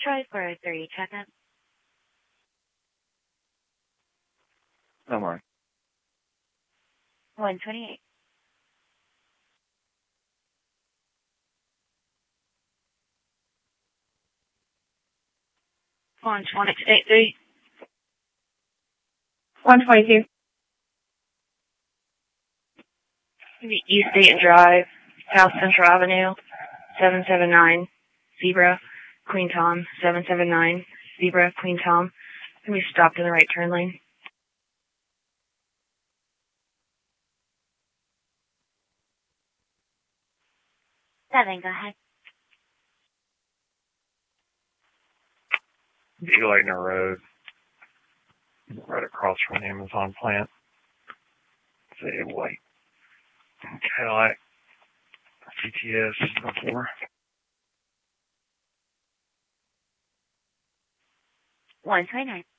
Troy 403, check-in. No more. 128. On 683. 122. East Dayton Drive, South Central Avenue, 779, Zebra, Queen Tom, 779, Zebra, Queen Tom. Can we stopped in the right turn lane? 7, go ahead. Lightner Road, right across from the Amazon plant. It's a white Cadillac GTS before. 129.